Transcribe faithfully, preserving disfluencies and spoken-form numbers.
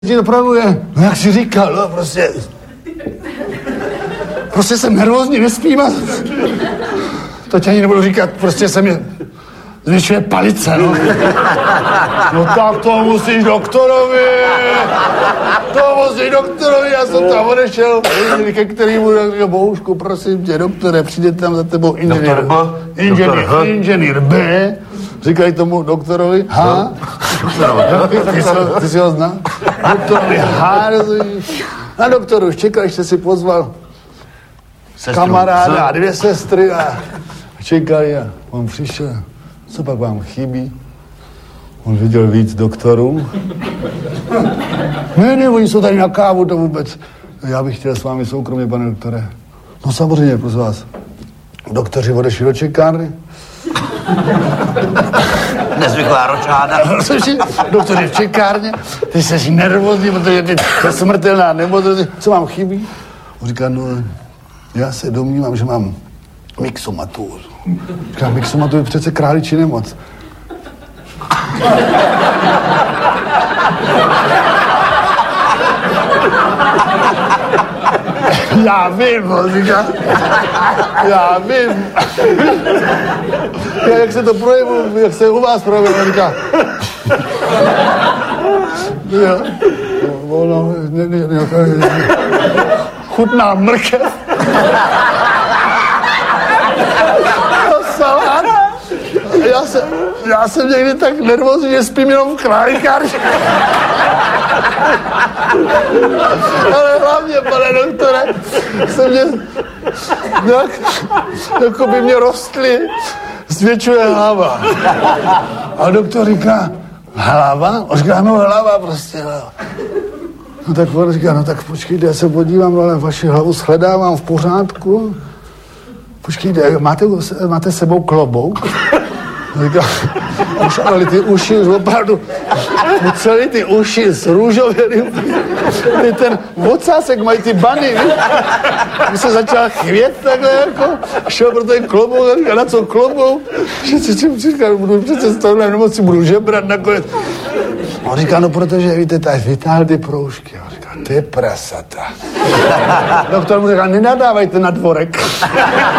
Ti opravdu je, no jak jsi říkal, no prostě, prostě jsem nervózní, nespím a to tě ani nebudu říkat, prostě se mě zvyšuje palice, no. No tak to musíš doktorovi, to musíš doktorovi, já jsem tam odešel, ke kterému, bohužku, prosím tě, doktore, přijde tam za tebou inženýr, inženýr, inženýr B, říkají tomu doktorovi H, ty, ty si ho zná, doktorovi H, a doktor už čekal, ještě si pozval sestru, kamaráda a dvě sestry a čekali a on přišel, co pak vám chybí? On viděl víc doktorů. Ne, ne, oni jsou tady na kávu, to vůbec. Já bych chtěl s vámi soukromě, pane doktore. No samozřejmě, prosím vás. Doktoři odešli do čekárny. Nezvyklá ročáda. Doktoři v čekárně, ty jsi nervózní, protože ty je smrtelná nemoc. Co vám chybí? On říká, no, já se domnívám, že mám myxomatózu. Říká, myxomatózu je přece králičí nemoc. Já vím, on říká. Já vím. Jak se to projevuje, jak se u vás projevuje, on říká. Jo. Ono, ne, ne, ne, ne, chutná mrkev. Salát. Já jsem, já jsem někdy tak nervózní, že spím jenom v králikárně. Ale hlavně, pane doktore, se mě tak, jako by mě rostly, zvětšuje hlava. A doktor říká, hlava? On říká, no hlava prostě, hlava. No tak on říká, no tak počkejte, já se podívám, ale vaši hlavu shledávám v pořádku. Počkejte, máte, máte sebou klobouk? Říká, už, ale ty uši už opravdu, celý ty uši zrůžověly. Ty ten ocásek mají ty bany, víš? Když se začal chvět takhle jako, šel pro ten klobouk a říká, na co klobouk? Říká, budu přece z tohle nemoci, budu žebrat nakonec. On říká, no protože, víte, tak vytáhl ty proužky. On říká, ty prasata. Doktor mu říká, nenadávajte na dvorek.